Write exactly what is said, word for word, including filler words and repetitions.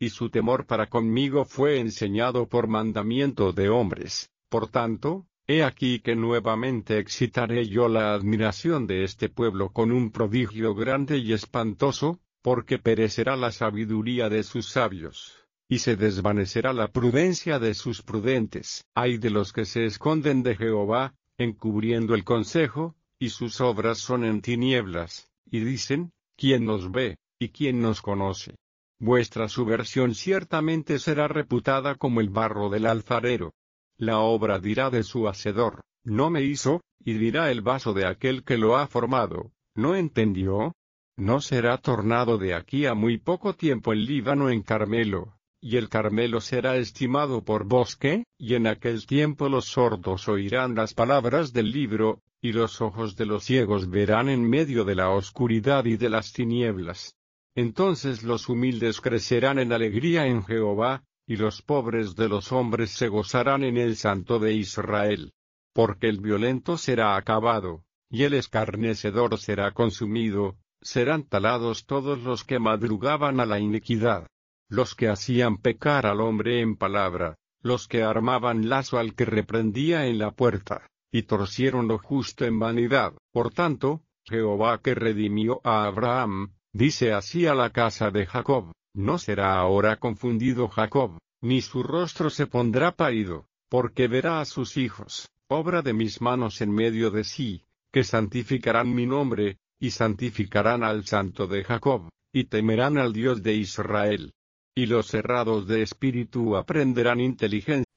y su temor para conmigo fue enseñado por mandamiento de hombres. Por tanto, he aquí que nuevamente excitaré yo la admiración de este pueblo con un prodigio grande y espantoso, porque perecerá la sabiduría de sus sabios, y se desvanecerá la prudencia de sus prudentes. Ay de los que se esconden de Jehová, encubriendo el consejo, y sus obras son en tinieblas, y dicen, ¿quién nos ve, y quién nos conoce? Vuestra subversión ciertamente será reputada como el barro del alfarero. La obra dirá de su hacedor, no me hizo, y dirá el vaso de aquel que lo ha formado, ¿no entendió? ¿No será tornado de aquí a muy poco tiempo el Líbano en Carmelo, y el Carmelo será estimado por bosque? Y en aquel tiempo los sordos oirán las palabras del libro, y los ojos de los ciegos verán en medio de la oscuridad y de las tinieblas. Entonces los humildes crecerán en alegría en Jehová, y los pobres de los hombres se gozarán en el Santo de Israel. Porque el violento será acabado, y el escarnecedor será consumido, serán talados todos los que madrugaban a la iniquidad, los que hacían pecar al hombre en palabra, los que armaban lazo al que reprendía en la puerta, y torcieron lo justo en vanidad. Por tanto, Jehová que redimió a Abraham, dice así a la casa de Jacob, no será ahora confundido Jacob, ni su rostro se pondrá pálido, porque verá a sus hijos, obra de mis manos en medio de sí, que santificarán mi nombre, y santificarán al Santo de Jacob, y temerán al Dios de Israel. Y los cerrados de espíritu aprenderán inteligencia.